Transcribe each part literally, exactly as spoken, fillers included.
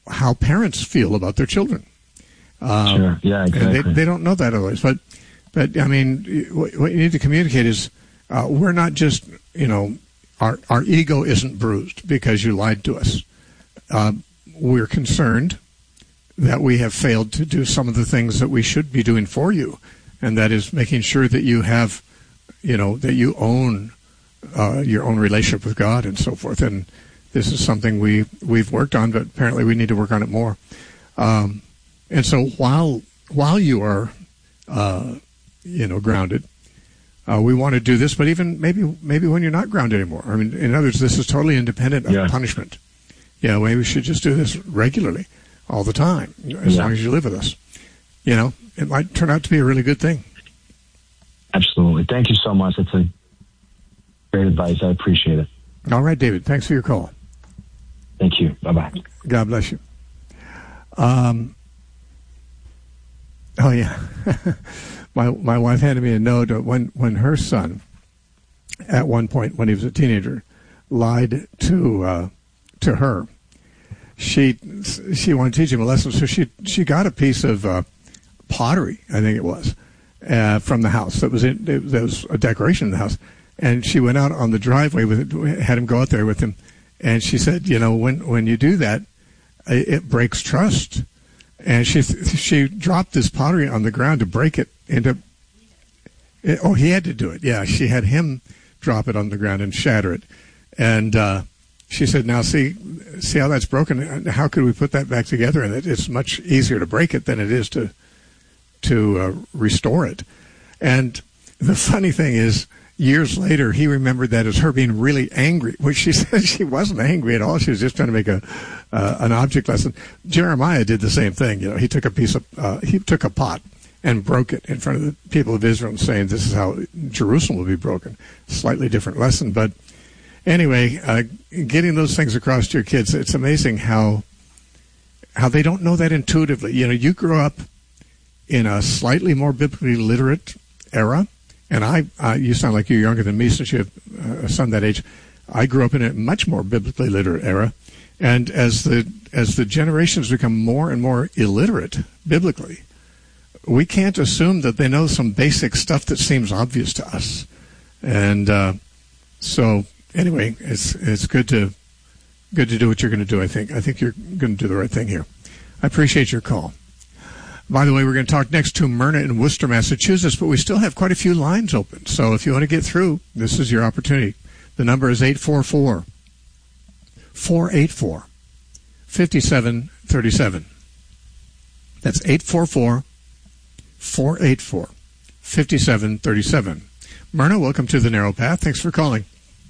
how parents feel about their children. Um, sure. Yeah, exactly. And they, they don't know that otherwise. But, but I mean, what you need to communicate is uh, we're not just, you know, our, our ego isn't bruised because you lied to us. Uh, we're concerned that we have failed to do some of the things that we should be doing for you, and that is making sure that you have, you know, that you own uh, your own relationship with God and so forth. And this is something we, we've worked on, but apparently we need to work on it more. Um, and so while while you are, uh, you know, grounded, uh, we want to do this, but even maybe maybe when you're not grounded anymore. I mean, in other words, this is totally independent of yeah. punishment. Yeah, maybe we should just do this regularly, all the time, as yeah. long as you live with us. You know, it might turn out to be a really good thing. Absolutely. Thank you so much. It's a great advice. I appreciate it. All right, David. Thanks for your call. Thank you. Bye-bye. God bless you. Um. Oh, yeah. my my wife handed me a note when, when her son, at one point when he was a teenager, lied to uh, to her. She she wanted to teach him a lesson, so she she got a piece of uh, pottery, I think it was, uh, from the house. That was in, it, that was a decoration in the house, and she went out on the driveway with it, had him go out there with him, and she said, you know, when when you do that, it, it breaks trust. And she she dropped this pottery on the ground to break it into. It, oh, he had to do it. Yeah, she had him drop it on the ground and shatter it, and. Uh, She said, now, see see how that's broken? How could we put that back together? And it, it's much easier to break it than it is to to uh, restore it. And the funny thing is, years later, he remembered that as her being really angry, which she said she wasn't angry at all. She was just trying to make a uh, an object lesson. Jeremiah did the same thing. You know, he took a piece of uh, he took a pot and broke it in front of the people of Israel, saying, this is how Jerusalem will be broken. Slightly different lesson, but. Anyway, uh, getting those things across to your kids, it's amazing how how they don't know that intuitively. You know, you grew up in a slightly more biblically literate era, and I, uh, you sound like you're younger than me since you have uh, a son that age. I grew up in a much more biblically literate era, and as the as the generations become more and more illiterate biblically, we can't assume that they know some basic stuff that seems obvious to us, and uh, so. Anyway, it's it's good to good to do what you're going to do. I think I think you're going to do the right thing here. I appreciate your call. By the way, we're going to talk next to Myrna in Worcester, Massachusetts, but we still have quite a few lines open. So if you want to get through, this is your opportunity. The number is eight four four, four eight four, five seven three seven. That's eight four four, four eight four, five seven three seven. Myrna, welcome to the Narrow Path. Thanks for calling.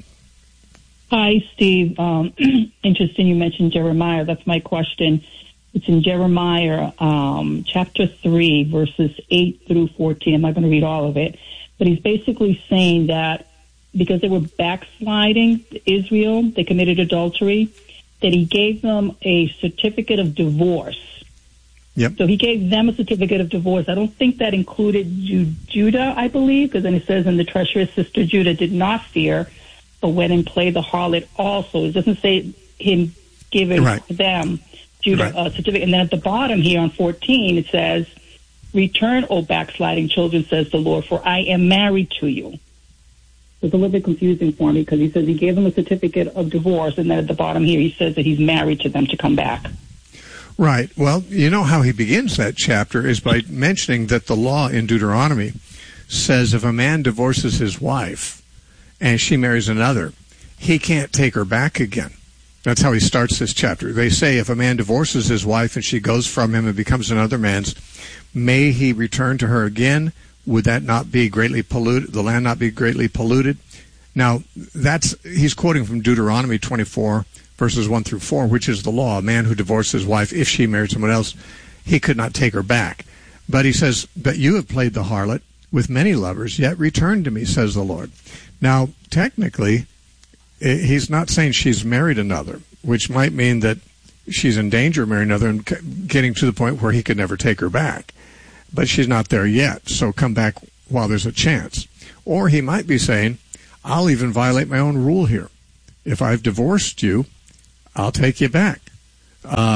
Hi, Steve. Um, interesting you mentioned Jeremiah. That's my question. It's in Jeremiah um, chapter three, verses eight through fourteen. I'm not going to read all of it. But he's basically saying that because they were backsliding, Israel, they committed adultery, that he gave them a certificate of divorce. Yep. So he gave them a certificate of divorce. I don't think that included Ju- Judah, I believe, because then it says, and the treacherous sister Judah did not fear, but went and played the harlot also. It doesn't say him giving right. them Judah right. a certificate. And then at the bottom here on fourteen, it says, return, O backsliding children, says the Lord, for I am married to you. It's a little bit confusing for me because he says he gave them a certificate of divorce, and then at the bottom here he says that he's married to them to come back. Right. Well, you know how he begins that chapter is by mentioning that the law in Deuteronomy says if a man divorces his wife, and she marries another, he can't take her back again. That's how he starts this chapter. They say if a man divorces his wife and she goes from him and becomes another man's, may he return to her again? Would that not be greatly polluted? The land not be greatly polluted? Now, that's he's quoting from Deuteronomy twenty-four, verses one through four, which is the law. A man who divorces his wife, if she married someone else, he could not take her back. But he says, but you have played the harlot with many lovers, yet return to me, says the Lord. Now, technically, he's not saying she's married another, which might mean that she's in danger of marrying another and getting to the point where he could never take her back. But she's not there yet, so come back while there's a chance. Or he might be saying, I'll even violate my own rule here. If I've divorced you, I'll take you back. Um,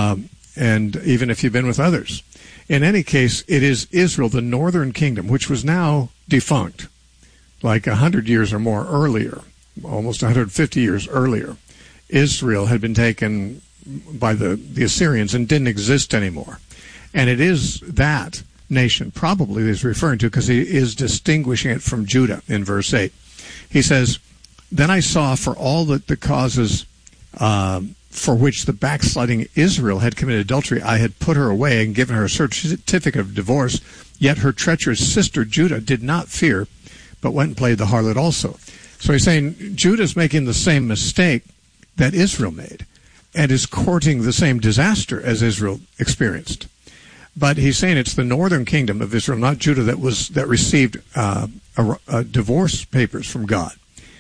and even if you've been with others. In any case, it is Israel, the northern kingdom, which was now defunct, like a hundred years or more earlier, almost one hundred fifty years earlier. Israel had been taken by the, the Assyrians and didn't exist anymore. And it is that nation, probably he's referring to, because he is distinguishing it from Judah in verse eight. He says, "Then I saw for all that the causes uh, for which the backsliding Israel had committed adultery, I had put her away and given her a certificate of divorce, yet her treacherous sister Judah did not fear, but went and played the harlot also." So he's saying Judah's making the same mistake that Israel made and is courting the same disaster as Israel experienced. But he's saying it's the northern kingdom of Israel, not Judah, that was that received uh, a, a divorce papers from God.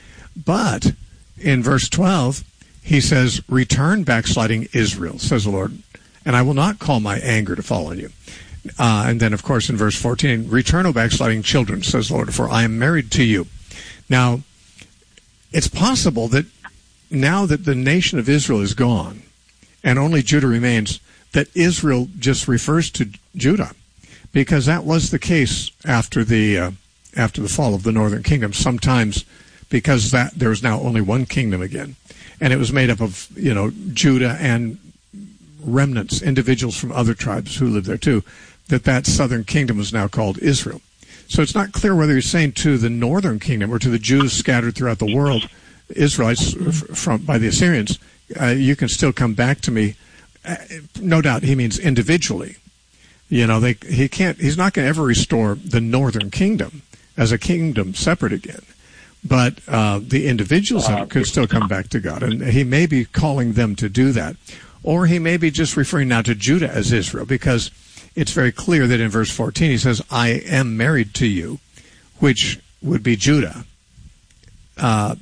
But in verse twelve, he says, "Return, backsliding Israel, says the Lord, and I will not call my anger to fall on you." Uh, and then, of course, in verse fourteen, "Return, O backsliding children, says the Lord, for I am married to you." Now, it's possible that now that the nation of Israel is gone and only Judah remains, that Israel just refers to Judah, because that was the case after the uh, after the fall of the northern kingdom. Sometimes, because that there is now only one kingdom again, and it was made up of you know Judah and remnants, individuals from other tribes who lived there too. That that southern kingdom is now called Israel. So it's not clear whether he's saying to the northern kingdom or to the Jews scattered throughout the world, Israelites from by the Assyrians. Uh, you can still come back to me. Uh, no doubt he means individually. You know, they, he can't, he's not going to ever restore the northern kingdom as a kingdom separate again. But uh, the individuals uh, could still come back to God, and he may be calling them to do that. Or he may be just referring now to Judah as Israel, because it's very clear that in verse fourteen he says, "I am married to you," which would be Judah. Uh,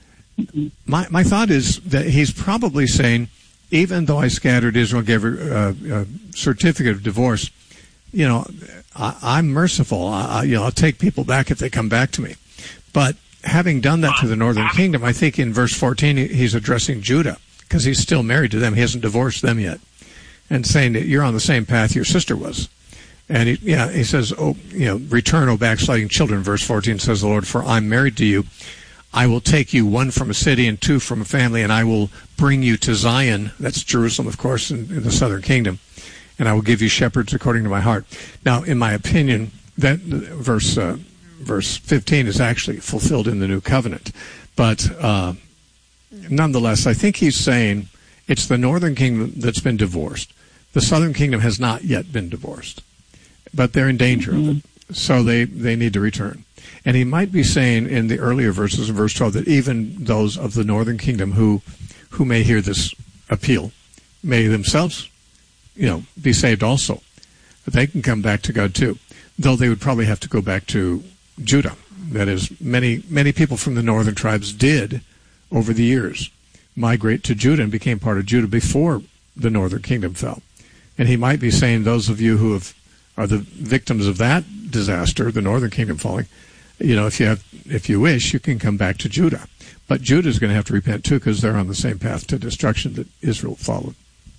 my, my thought is that he's probably saying, even though I scattered Israel, gave her uh, a certificate of divorce, you know, I, I'm merciful. I, you know, I'll take people back if they come back to me. But having done that to the northern kingdom, I think in verse fourteen he's addressing Judah, because he's still married to them. He hasn't divorced them yet, and saying that you're on the same path your sister was. And he, yeah, he says, "Oh, you know, return, O backsliding children." Verse fourteen says, "The Lord, for I'm married to you. I will take you, one from a city and two from a family, and I will bring you to Zion." That's Jerusalem, of course, in, in the southern kingdom. "And I will give you shepherds according to my heart." Now, in my opinion, that verse uh, verse fifteen is actually fulfilled in the new covenant. But uh, nonetheless, I think he's saying it's the northern kingdom that's been divorced. The southern kingdom has not yet been divorced, but they're in danger mm-hmm. of it, so they, they need to return. And he might be saying in the earlier verses, in verse twelve, that even those of the northern kingdom who who may hear this appeal may themselves, you know, be saved also. But they can come back to God too, though they would probably have to go back to Judah. That is, many many people from the northern tribes did, over the years, migrate to Judah and became part of Judah before the northern kingdom fell. And he might be saying those of you who have are the victims of that disaster, the northern kingdom falling, you know, if you have, if you wish, you can come back to Judah. But Judah is going to have to repent too, because they're on the same path to destruction that Israel followed.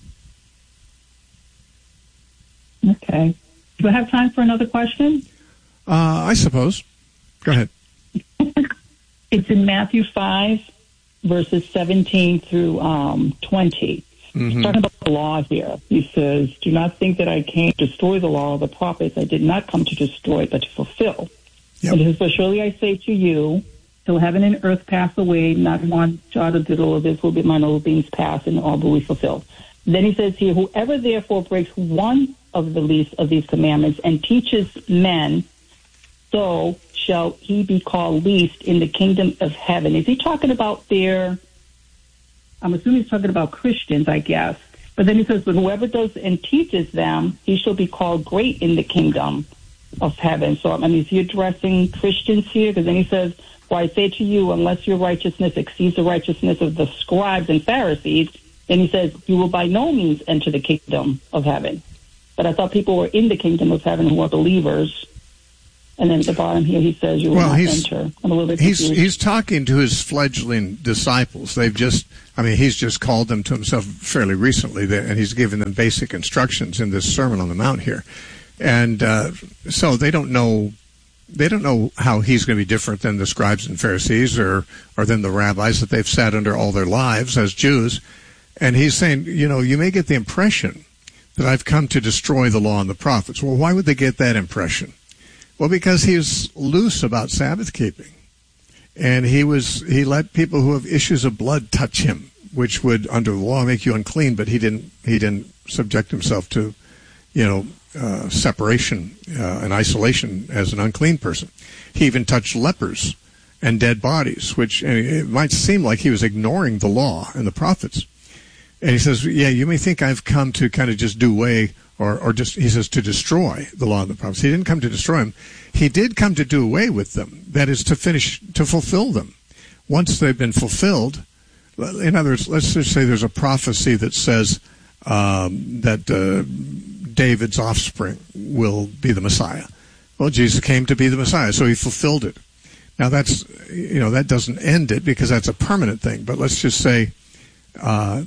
Okay. Do I have time for another question? Uh, I suppose. Go ahead. It's in Matthew five, verses seventeen through um, twenty. Mm-hmm. He's talking about the law here. He says, "Do not think that I came to destroy the law or the prophets. I did not come to destroy, but to fulfill." Yep. And he says, "But surely I say to you, till heaven and earth pass away, not one jot or tittle of this will be mine, all things pass, and all will be fulfilled." Then he says here, "Whoever therefore breaks one of the least of these commandments and teaches men, so shall he be called least in the kingdom of heaven." Is he talking about their, I'm assuming he's talking about Christians, I guess. But then he says, "But whoever does and teaches them, he shall be called great in the kingdom of heaven." So, I mean, is he addressing Christians here? Because then he says, "For I say to you, unless your righteousness exceeds the righteousness of the scribes and Pharisees," then he says, "you will by no means enter the kingdom of heaven." But I thought people were in the kingdom of heaven who are believers. And then at the bottom here, he says, you will well, not he's, enter. I'm a little bit he's, confused. he's talking to his fledgling disciples. They've just, I mean, he's just called them to himself fairly recently, and he's given them basic instructions in this Sermon on the Mount here. And uh, so they don't know, they don't know how he's going to be different than the scribes and Pharisees or, or than the rabbis that they've sat under all their lives as Jews. And he's saying, you know, you may get the impression that I've come to destroy the law and the prophets. Well, why would they get that impression? Well, because he was loose about Sabbath keeping, and he was he let people who have issues of blood touch him, which would under the law make you unclean. But he didn't he didn't subject himself to, you know, uh, separation uh, and isolation as an unclean person. He even touched lepers and dead bodies, which I mean, it might seem like he was ignoring the law and the prophets. And he says, yeah, you may think I've come to kind of just do away. Or, or just, he says, to destroy the law and the prophets. He didn't come to destroy them. He did come to do away with them. That is, to finish, to fulfill them. Once they've been fulfilled, in other words, let's just say there's a prophecy that says um, that uh, David's offspring will be the Messiah. Well, Jesus came to be the Messiah, so he fulfilled it. Now, that's, you know, that doesn't end it because that's a permanent thing. But let's just say, uh,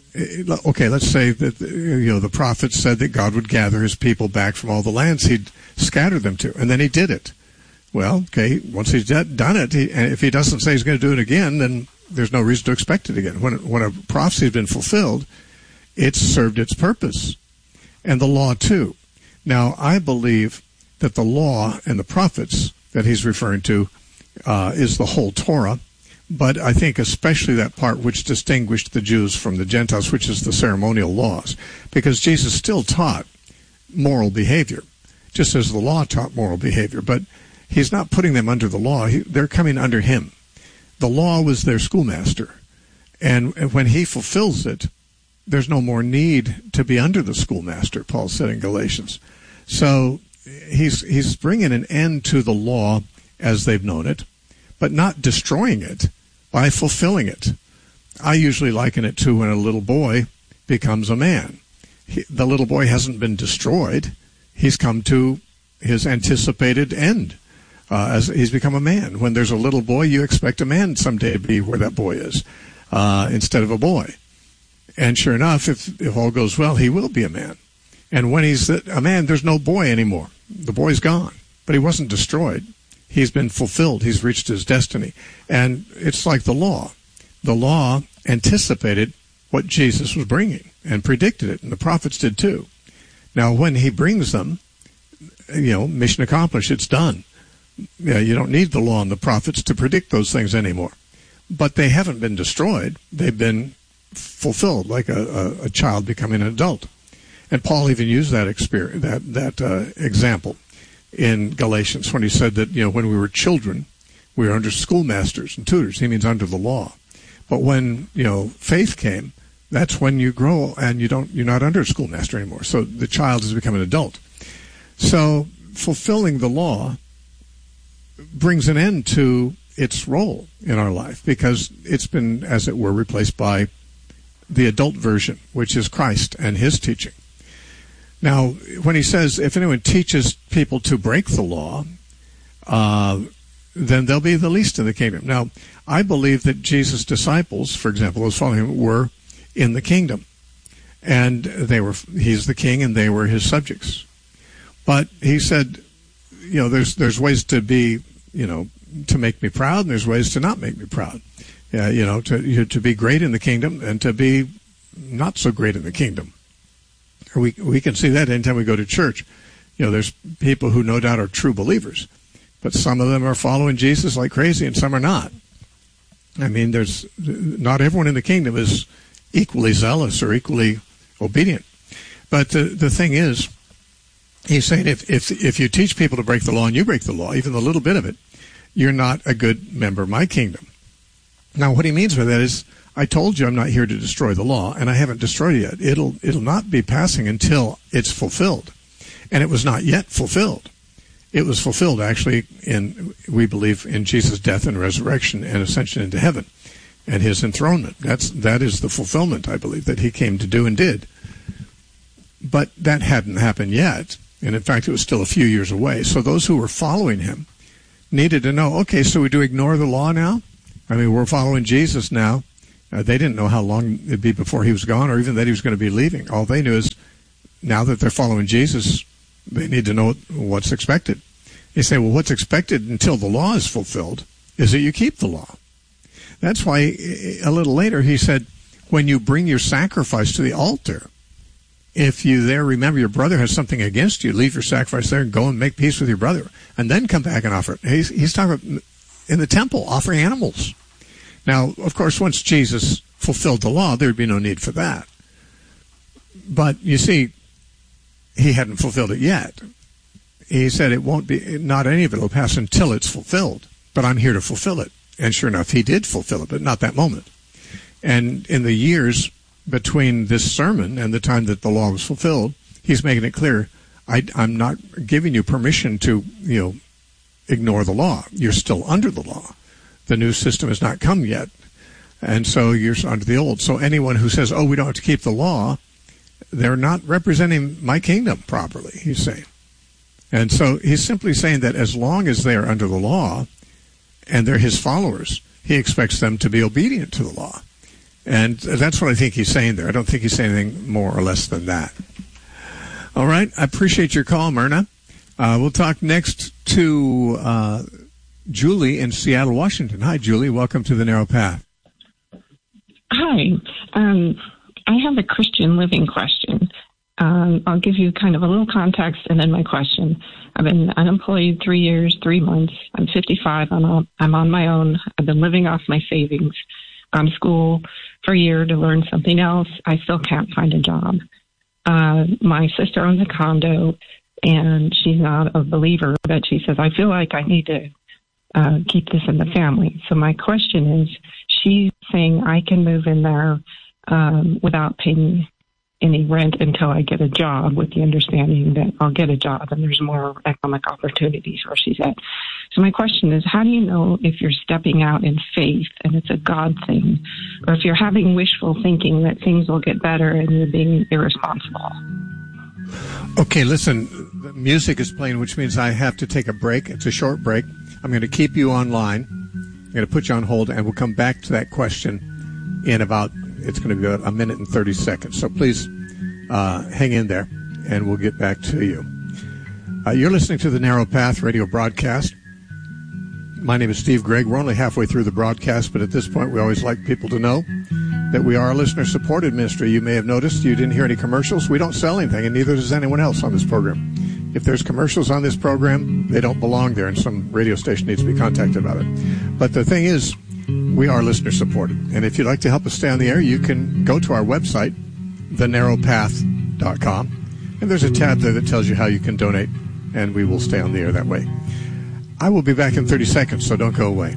okay, let's say that, you know, the prophets said that God would gather his people back from all the lands he'd scattered them to, and then he did it. Well, okay, once he's done it, he, and if he doesn't say he's going to do it again, then there's no reason to expect it again. When, when a prophecy has been fulfilled, it's served its purpose. And the law, too. Now, I believe that the law and the prophets that he's referring to uh, is the whole Torah. But I think especially that part which distinguished the Jews from the Gentiles, which is the ceremonial laws, because Jesus still taught moral behavior, just as the law taught moral behavior. But he's not putting them under the law. He, they're coming under him. The law was their schoolmaster. And when he fulfills it, there's no more need to be under the schoolmaster, Paul said in Galatians. So he's he's bringing an end to the law as they've known it, but not destroying it by fulfilling it. I usually liken it to when a little boy becomes a man. He, the little boy hasn't been destroyed. He's come to his anticipated end. Uh, as he's become a man. When there's a little boy, you expect a man someday to be where that boy is, uh, instead of a boy. And sure enough, if, if all goes well, he will be a man. And when he's a man, there's no boy anymore. The boy's gone. But he wasn't destroyed. He's been fulfilled. He's reached his destiny. And it's like the law. The law anticipated what Jesus was bringing and predicted it, and the prophets did too. Now, when he brings them, you know, mission accomplished, it's done. Yeah, you don't need the law and the prophets to predict those things anymore. But they haven't been destroyed. They've been fulfilled, like a, a, a child becoming an adult. And Paul even used that experience, that that uh, example in Galatians when he said that, you know, when we were children, we were under schoolmasters and tutors. He means under the law. But when, you know, faith came, that's when you grow and you don't, you're not under a schoolmaster anymore. So the child has become an adult. So fulfilling the law brings an end to its role in our life because it's been, as it were, replaced by the adult version, which is Christ and his teaching. Now, when he says, if anyone teaches people to break the law, uh, then they'll be the least in the kingdom. Now, I believe that Jesus' disciples, for example, those following him, were in the kingdom. And they were, he's the king and they were his subjects. But he said, you know, there's there's ways to be, you know, to make me proud, and there's ways to not make me proud. Yeah, you know, to you know, to be great in the kingdom and to be not so great in the kingdom. We we can see that anytime we go to church. You know, there's people who no doubt are true believers, but some of them are following Jesus like crazy, and some are not. I mean, there's not everyone in the kingdom is equally zealous or equally obedient. But the the thing is, he's saying if if if you teach people to break the law and you break the law, even a little bit of it, you're not a good member of my kingdom. Now, what he means by that is, I told you I'm not here to destroy the law, and I haven't destroyed it yet. It'll it'll not be passing until it's fulfilled. And it was not yet fulfilled. It was fulfilled, actually, in, we believe, in Jesus' death and resurrection and ascension into heaven and his enthronement. That's, that is the fulfillment, I believe, that he came to do and did. But that hadn't happened yet. And in fact, it was still a few years away. So those who were following him needed to know, okay, so we do ignore the law now? I mean, we're following Jesus now. Uh, they didn't know how long it'd be before he was gone, or even that he was going to be leaving. All they knew is now that they're following Jesus, they need to know what's expected. They say, well, what's expected until the law is fulfilled is that you keep the law. That's why a little later he said, when you bring your sacrifice to the altar, if you there remember your brother has something against you, leave your sacrifice there and go and make peace with your brother, and then come back and offer it. He's, he's talking about in the temple, offering animals. Now, of course, once Jesus fulfilled the law, there would be no need for that. But you see, he hadn't fulfilled it yet. He said it won't be, not any of it will pass until it's fulfilled, but I'm here to fulfill it. And sure enough, he did fulfill it, but not that moment. And in the years between this sermon and the time that the law was fulfilled, he's making it clear, I, I'm not giving you permission to, you know, ignore the law. You're still under the law. The new system has not come yet. And so you're under the old. So anyone who says, oh, we don't have to keep the law, they're not representing my kingdom properly, he's saying. And so he's simply saying that as long as they are under the law and they're his followers, he expects them to be obedient to the law. And that's what I think he's saying there. I don't think he's saying anything more or less than that. All right. I appreciate your call, Myrna. Uh, we'll talk next to uh, Julie in Seattle, Washington. Hi, Julie. Welcome to The Narrow Path. Hi. Um, I have a Christian living question. Um, I'll give you kind of a little context and then my question. I've been unemployed three years, three months. I'm fifty-five. I'm on, I'm on my own. I've been living off my savings. Gone to school for a year to learn something else. I still can't find a job. Uh, my sister owns a condo, and she's not a believer, but she says, I feel like I need to uh, keep this in the family. So my question is, she's saying I can move in there um, without paying any rent until I get a job, with the understanding that I'll get a job and there's more economic opportunities where she's at. So my question is, how do you know if you're stepping out in faith and it's a God thing, or if you're having wishful thinking that things will get better and you're being irresponsible? Okay, listen, the music is playing, which means I have to take a break. It's a short break. I'm going to keep you online. I'm going to put you on hold, and we'll come back to that question in about, it's going to be about a minute and thirty seconds. So please uh, hang in there, and we'll get back to you. Uh, you're listening to the Narrow Path radio broadcast. My name is Steve Gregg. We're only halfway through the broadcast, but at this point, we always like people to know that we are a listener-supported ministry. You may have noticed you didn't hear any commercials. We don't sell anything, and neither does anyone else on this program. If there's commercials on this program, they don't belong there, and some radio station needs to be contacted about it. But the thing is, we are listener-supported. And if you'd like to help us stay on the air, you can go to our website, the narrow path dot com, and there's a tab there that tells you how you can donate, and we will stay on the air that way. I will be back in thirty seconds, so don't go away.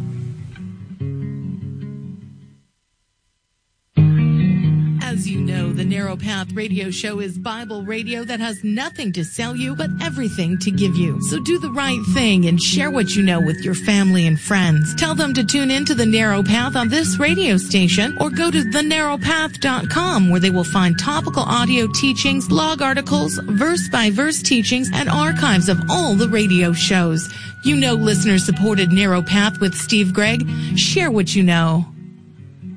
As you know, the Narrow Path radio show is Bible radio that has nothing to sell you, but everything to give you. So do the right thing and share what you know with your family and friends. Tell them to tune in to the Narrow Path on this radio station, or go to the narrow path dot com, where they will find topical audio teachings, blog articles, verse-by-verse teachings, and archives of all the radio shows. You know, listener-supported Narrow Path with Steve Gregg. Share what you know.